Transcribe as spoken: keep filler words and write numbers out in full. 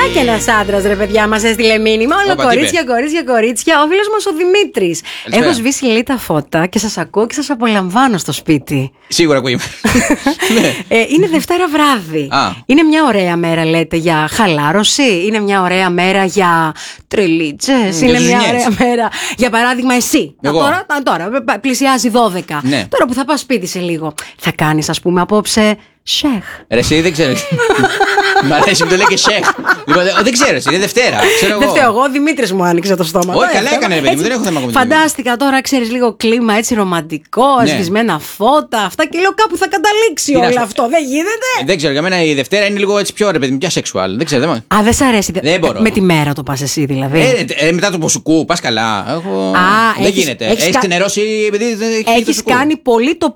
Να και ένας άντρας, ρε παιδιά, μας έστειλε μήνυμα. Όλο Όπα, κορίτσια, κορίτσια, κορίτσια. Ο φίλος μας ο Δημήτρης. Έχω σβήσει λέει τα φώτα και σας ακούω και σας απολαμβάνω στο σπίτι. Σίγουρα ακούει. ε, είναι Δευτέρα βράδυ. Α. Είναι μια ωραία μέρα, λέτε, για χαλάρωση. Είναι μια ωραία μέρα για τρελίτσες. Mm, είναι για μια ζουνιές. ωραία μέρα. Για παράδειγμα, εσύ. Εγώ. Τώρα, τώρα πλησιάζει δώδεκα. Ναι. Τώρα που θα πας σπίτι σε λίγο, θα κάνεις, ας πούμε, απόψε σεχ. Ρε, εσύ δεν ξέρω. Μ' αρέσει που το λέει και σεχ. Λοιπόν, δεν ξέρω, εσύ, είναι Δευτέρα. Ξέρω Δεν εγώ. φταίω εγώ, ο Δημήτρης μου άνοιξε το στόμα. Όχι, Τώρα, καλά αυτό. έκανε, ρε παιδί μου, Έτσι, δεν έχω θέμα με τον φαντάστηκα τώρα, ξέρεις, λίγο κλίμα έτσι ρομαντικό, Ναι. σβησμένα φώτα, αυτά και λέω κάπου θα καταλήξει Τι να όλο σου- αυτό. Δεν γίνεται. Δεν ξέρω, για μένα η Δευτέρα είναι λίγο έτσι πιο ρε παιδί μου, πια σεξουάλ. Δεν ξέρω, δεν μου- Α, δεν σ' αρέσει. Δεν μπορώ. Με τη μέρα το πας εσύ δηλαδή. Ε, ε, μετά το ποσουκού, πα καλά. Έχω... Α, δεν έχεις- γίνεται. έχεις Έχει κα- ξενερώσει επειδή δεν έχει φύγει το Έχεις σουκού. κάνει πολύ το